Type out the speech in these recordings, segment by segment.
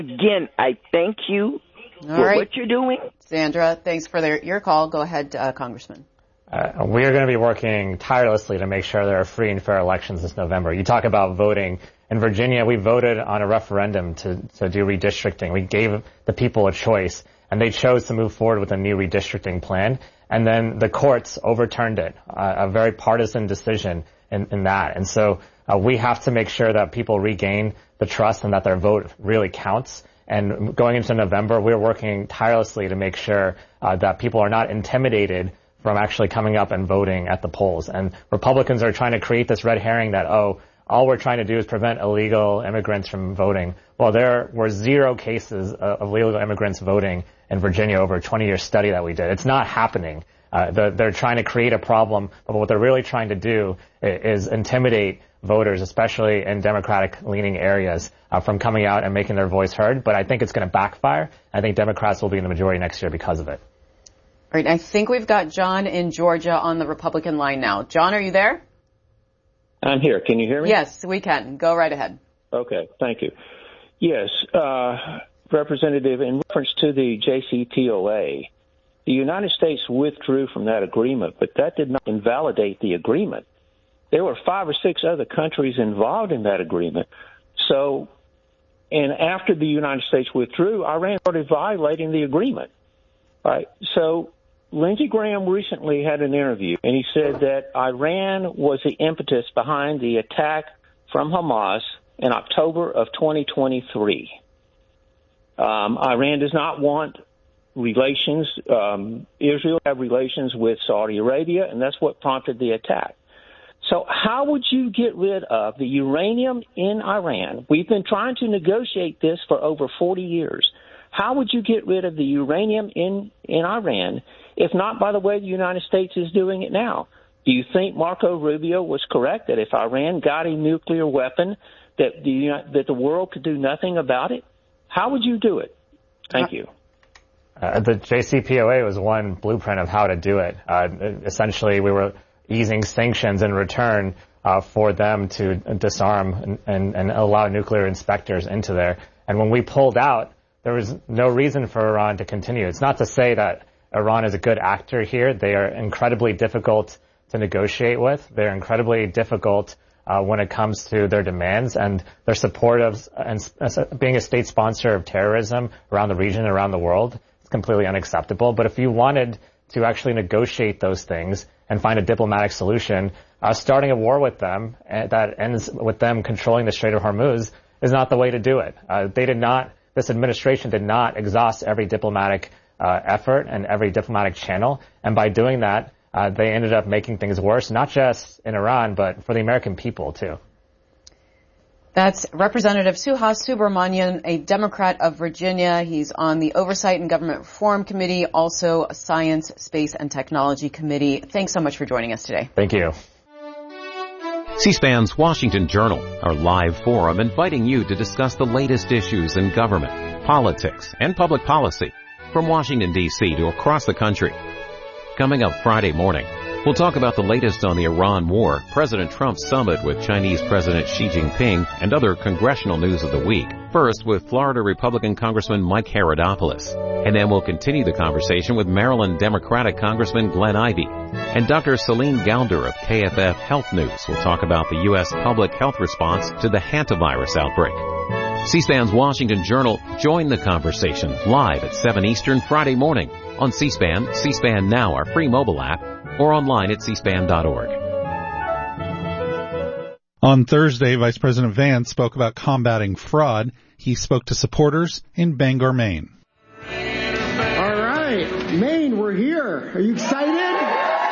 Again, I thank you for what you're doing. Sandra, thanks for your call. Go ahead, Congressman. We are going to be working tirelessly to make sure there are free and fair elections this November. You talk about voting. In Virginia, we voted on a referendum to do redistricting. We gave the people a choice, and they chose to move forward with a new redistricting plan. And then the courts overturned it, a very partisan decision in that. And so we have to make sure that people regain the trust and that their vote really counts. And going into November, we're working tirelessly to make sure that people are not intimidated from actually coming up and voting at the polls. And Republicans are trying to create this red herring that, all we're trying to do is prevent illegal immigrants from voting. Well, there were 0 cases of illegal immigrants voting in Virginia over a 20-year study that we did. It's not happening. They're trying to create a problem, but what they're really trying to do is intimidate voters, especially in Democratic-leaning areas, from coming out and making their voice heard. But I think it's going to backfire. I think Democrats will be in the majority next year because of it. All right, I think we've got John in Georgia on the Republican line now. John, are you there? I'm here. Can you hear me? Yes, we can. Go right ahead. Okay, thank you. Yes, Representative, in reference to the JCPOA, the United States withdrew from that agreement, but that did not invalidate the agreement. There were 5 or 6 other countries involved in that agreement. So, and after the United States withdrew, Iran started violating the agreement. All right, so Lindsey Graham recently had an interview, and he said that Iran was the impetus behind the attack from Hamas in October of 2023. Iran does not want relations. Israel have relations with Saudi Arabia, and that's what prompted the attack. So how would you get rid of the uranium in Iran? We've been trying to negotiate this for over 40 years. How would you get rid of the uranium in Iran, if not by the way the United States is doing it now? Do you think Marco Rubio was correct that if Iran got a nuclear weapon, that the world could do nothing about it? How would you do it? Thank you. The JCPOA was one blueprint of how to do it. Essentially, we were easing sanctions in return for them to disarm and allow nuclear inspectors into there. And when we pulled out, there was no reason for Iran to continue. It's not to say that Iran is a good actor here. They are incredibly difficult to negotiate with. They're incredibly difficult when it comes to their demands, and their support of and being a state sponsor of terrorism around the region, around the world, is completely unacceptable. But if you wanted to actually negotiate those things and find a diplomatic solution, starting a war with them that ends with them controlling the Strait of Hormuz is not the way to do it. This administration did not exhaust every diplomatic effort and every diplomatic channel. And by doing that, they ended up making things worse, not just in Iran, but for the American people, too. That's Representative Suhas Subramanian, a Democrat of Virginia. He's on the Oversight and Government Reform Committee, also a Science, Space, and Technology Committee. Thanks so much for joining us today. Thank you. C-SPAN's Washington Journal, our live forum inviting you to discuss the latest issues in government, politics, and public policy from Washington, D.C. to across the country. Coming up Friday morning, we'll talk about the latest on the Iran war, President Trump's summit with Chinese President Xi Jinping, and other congressional news of the week. First, with Florida Republican Congressman Mike Herodopoulos. And then we'll continue the conversation with Maryland Democratic Congressman Glenn Ivey. And Dr. Celine Galder of KFF Health News will talk about the U.S. public health response to the hantavirus outbreak. C-SPAN's Washington Journal. Join the conversation live at 7 Eastern Friday morning on C-SPAN, C-SPAN Now, our free mobile app, or online at cspan.org. On Thursday, Vice President Vance spoke about combating fraud. He spoke to supporters in Bangor, Maine. All right, Maine, we're here. Are you excited?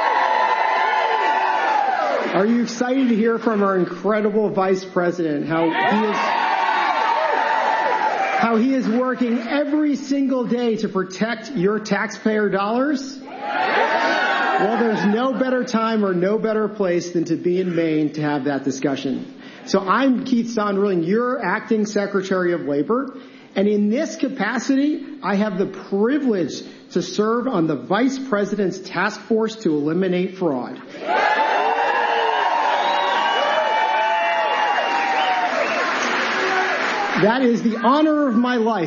Are you excited to hear from our incredible Vice President, how he is working every single day to protect your taxpayer dollars? Well, there's no better time or no better place than to be in Maine to have that discussion. So I'm Keith Sonderling, your acting Secretary of Labor, and in this capacity, I have the privilege to serve on the Vice President's task force to eliminate fraud. That is the honor of my life.